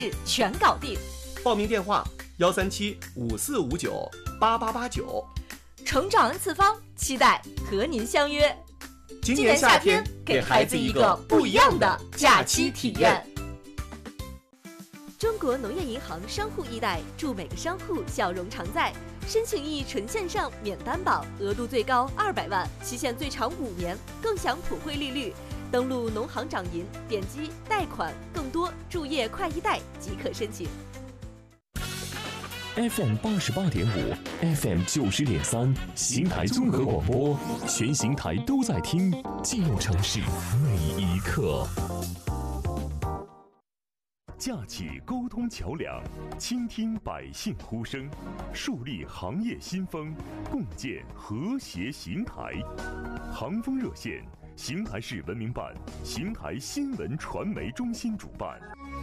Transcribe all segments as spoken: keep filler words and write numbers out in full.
全搞定。 报名电话：幺三七五四五九八八八九。 成长 N 次方，期待和您相约。 今年夏天，给孩子一个不一样的假期体验。 中国农业银行商户易贷，祝每个商户笑容常在。申请易纯线上免担保，额度最高二百万，期限最长五年，更享普惠利率。登录农行掌银，点击贷款更多助业快易贷即可申请。 F M 八十八点五 ，F M 九十点三，邢台综合广播，全邢台都在听，记录城市每一刻。架起沟通桥梁，倾听百姓呼声，树立行业新风，共建和谐邢台。航风热线，邢台市文明办、邢台新闻传媒中心主办。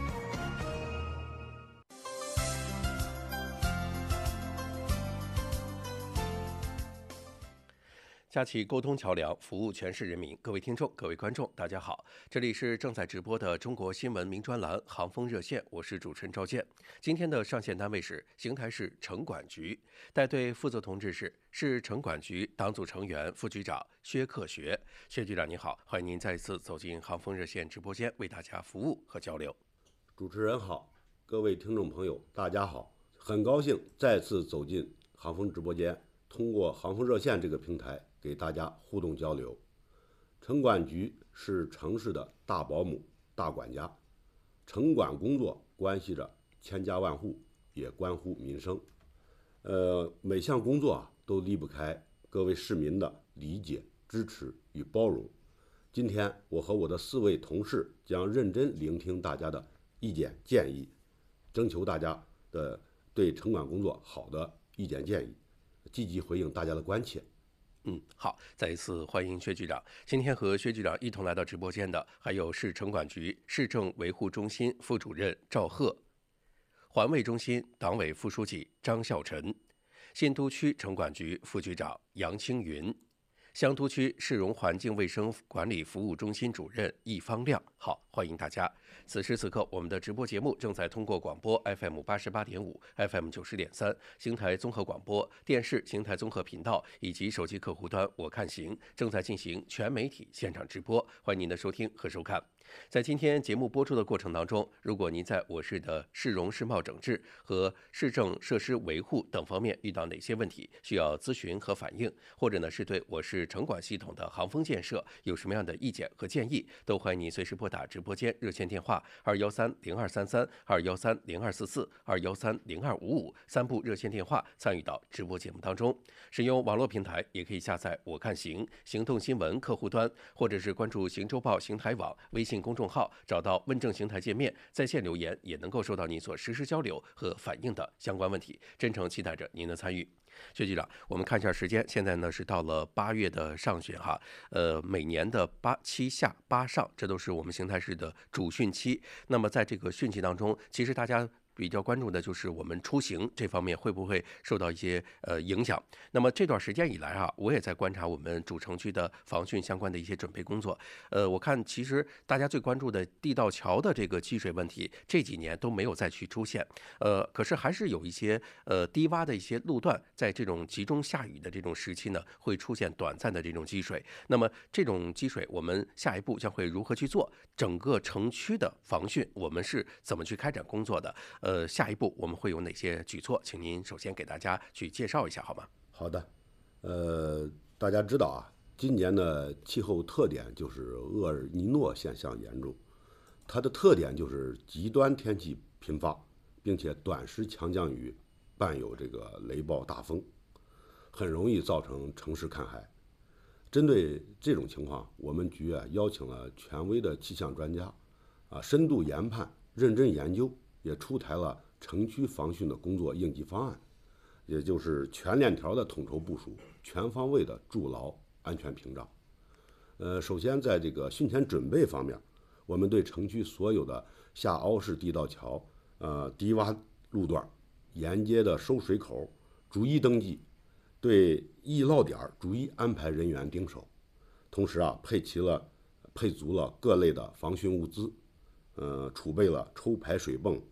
架起沟通桥梁，服务全市人民。各位听众、各位观众，大家好，这里是正在直播的中国新闻名专栏《航风热线》，我是主持人赵健。今天的上线单位是邢台市城管局，带队负责同志是市城管局党组成员、副局长薛克学。薛局长您好，欢迎您再一次走进《航风热线》直播间，为大家服务和交流。 主持人好，各位听众朋友，大家好，很高兴再次走进航风直播间，通过航风热线这个平台给大家互动交流。城管局是城市的大保姆、大管家，城管工作关系着千家万户，也关乎民生。呃，每项工作啊都离不开各位市民的理解、支持与包容。今天我和我的四位同事将认真聆听大家的意见建议，征求大家的对城管工作好的意见建议，积极回应大家的关切。 嗯，好，再一次欢迎薛局长。今天和薛局长一同来到直播间的还有市城管局市政维护中心副主任赵贺，环卫中心党委副书记张孝臣，信都区城管局副局长杨青云，香都区市容环境卫生管理服务中心主任易方亮。好，欢迎大家。此时此刻，我们的直播节目正在通过广播 F M 八十八点五、F M 九十点三、邢台综合广播电视、邢台综合频道以及手机客户端我看行正在进行全媒体现场直播，欢迎您的收听和收看。在今天节目播出的过程当中，如果您在我市的市容市貌整治和市政设施维护等方面遇到哪些问题需要咨询和反映，或者呢是对我市城管系统的航风建设有什么样的意见和建议，都欢迎您随时拨打直播间热线电话二幺三零二三三、二幺三零二四四、二幺三零二五五三部热线电话参与到直播节目当中。使用网络平台也可以下载我看行行动新闻客户端，或者是关注行周报邢台网微信公众号，找到问政邢台界面，在线留言也能够收到您所实时交流和反映的相关问题，真诚期待着您的参与。薛局长，我们看一下时间，现在呢是到了八月的上旬哈，呃，每年的八七下八上，这都是我们邢台市的主汛期。那么在这个汛期当中，其实大家比较关注的就是我们出行这方面会不会受到一些呃影响。那么这段时间以来啊，我也在观察我们主城区的防汛相关的一些准备工作。呃，我看其实大家最关注的地道桥的这个积水问题，这几年都没有再去出现。呃，可是还是有一些呃低洼的一些路段，在这种集中下雨的这种时期呢，会出现短暂的这种积水。那么这种积水，我们下一步将会如何去做？整个城区的防汛，我们是怎么去开展工作的？呃，下一步我们会有哪些举措？请您首先给大家去介绍一下，好吗？ 好的，呃，大家知道啊，今年的气候特点就是厄尔尼诺现象严重，它的特点就是极端天气频发，并且短时强降雨伴有这个雷暴大风，很容易造成城市看海。针对这种情况，我们局啊邀请了权威的气象专家，啊深度研判、认真研究，也出台了城区防汛的工作应急方案，也就是全链条的统筹部署，全方位的筑牢安全屏障。呃，首先在这个汛前准备方面，我们对城区所有的下凹式地道桥、呃低洼路段、沿街的收水口逐一登记，对易涝点逐一安排人员盯守，同时啊配齐了配足了各类的防汛物资，呃储备了抽排水泵、